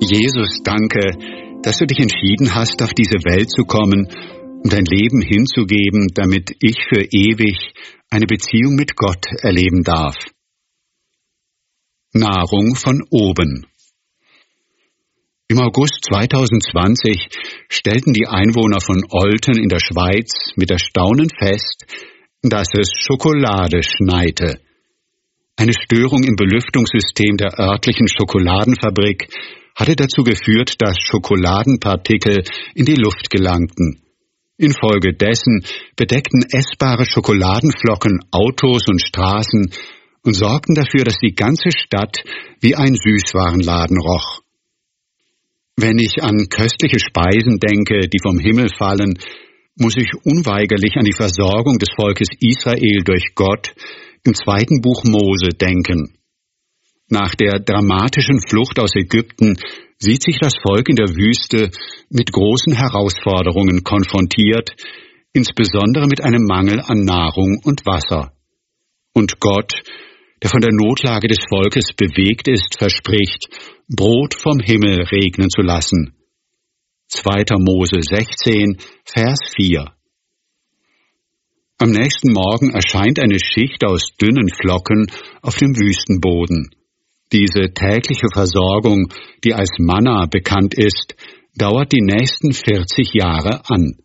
Jesus, danke, dass du dich entschieden hast, auf diese Welt zu kommen, um dein Leben hinzugeben, damit ich für ewig eine Beziehung mit Gott erleben darf. Nahrung von oben. Im August 2020 stellten die Einwohner von Olten in der Schweiz mit Erstaunen fest, dass es Schokolade schneite. Eine Störung im Belüftungssystem der örtlichen Schokoladenfabrik hatte dazu geführt, dass Schokoladenpartikel in die Luft gelangten. Infolgedessen bedeckten essbare Schokoladenflocken Autos und Straßen und sorgten dafür, dass die ganze Stadt wie ein Süßwarenladen roch. Wenn ich an köstliche Speisen denke, die vom Himmel fallen, muss ich unweigerlich an die Versorgung des Volkes Israel durch Gott im 2. Buch Mose denken. Nach der dramatischen Flucht aus Ägypten sieht sich das Volk in der Wüste mit großen Herausforderungen konfrontiert, insbesondere mit einem Mangel an Nahrung und Wasser. Und Gott, der von der Notlage des Volkes bewegt ist, verspricht, Brot vom Himmel regnen zu lassen. 2. Mose 16, Vers 4. Am nächsten Morgen erscheint eine Schicht aus dünnen Flocken auf dem Wüstenboden. Diese tägliche Versorgung, die als Manna bekannt ist, dauert die nächsten 40 Jahre an.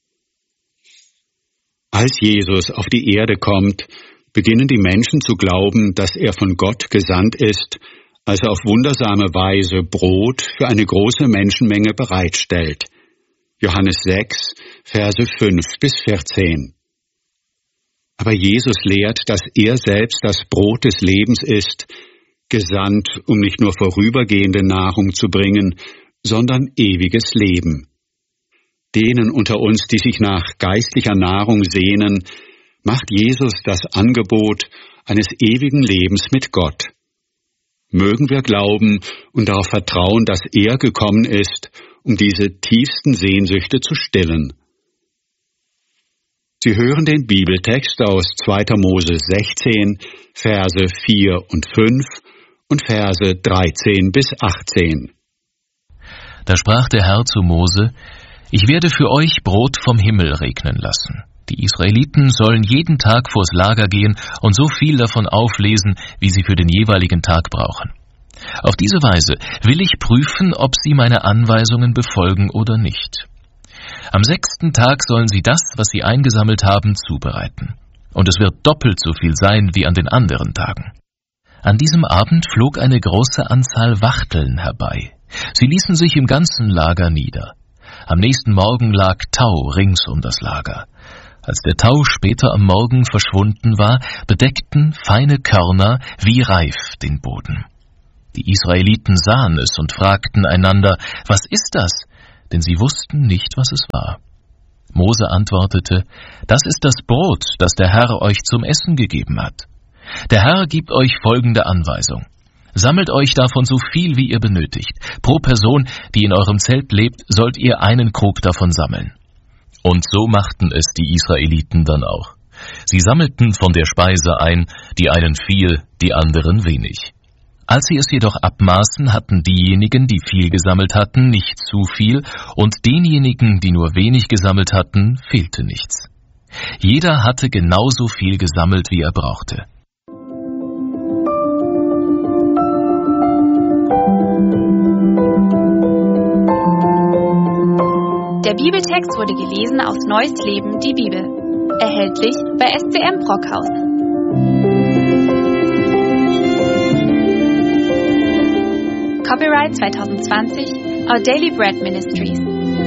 Als Jesus auf die Erde kommt, beginnen die Menschen zu glauben, dass er von Gott gesandt ist, als er auf wundersame Weise Brot für eine große Menschenmenge bereitstellt. Johannes 6, Verse 5 bis 14. Aber Jesus lehrt, dass er selbst das Brot des Lebens ist, gesandt, um nicht nur vorübergehende Nahrung zu bringen, sondern ewiges Leben. Denen unter uns, die sich nach geistlicher Nahrung sehnen, macht Jesus das Angebot eines ewigen Lebens mit Gott. Mögen wir glauben und darauf vertrauen, dass er gekommen ist, um diese tiefsten Sehnsüchte zu stillen. Sie hören den Bibeltext aus 2. Mose 16, Verse 4 und 5 und Verse 13 bis 18. Da sprach der Herr zu Mose: Ich werde für euch Brot vom Himmel regnen lassen. Die Israeliten sollen jeden Tag vors Lager gehen und so viel davon auflesen, wie sie für den jeweiligen Tag brauchen. Auf diese Weise will ich prüfen, ob sie meine Anweisungen befolgen oder nicht. Am 6. Tag sollen sie das, was sie eingesammelt haben, zubereiten. Und es wird doppelt so viel sein wie an den anderen Tagen. An diesem Abend flog eine große Anzahl Wachteln herbei. Sie ließen sich im ganzen Lager nieder. Am nächsten Morgen lag Tau rings um das Lager. Als der Tau später am Morgen verschwunden war, bedeckten feine Körner wie Reif den Boden. Die Israeliten sahen es und fragten einander: Was ist das? Denn sie wussten nicht, was es war. Mose antwortete: Das ist das Brot, das der Herr euch zum Essen gegeben hat. Der Herr gibt euch folgende Anweisung: Sammelt euch davon so viel, wie ihr benötigt. Pro Person, die in eurem Zelt lebt, sollt ihr einen Krug davon sammeln. Und so machten es die Israeliten dann auch. Sie sammelten von der Speise ein, die einen viel, die anderen wenig. Als sie es jedoch abmaßen, hatten diejenigen, die viel gesammelt hatten, nicht zu viel, und denjenigen, die nur wenig gesammelt hatten, fehlte nichts. Jeder hatte genauso viel gesammelt, wie er brauchte. Der Bibeltext wurde gelesen aus Neues Leben, die Bibel. Erhältlich bei SCM Brockhaus. Copyright 2020, Our Daily Bread Ministries.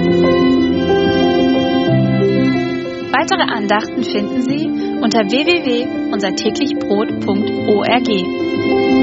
Weitere Andachten finden Sie unter www.unsertäglichbrot.org.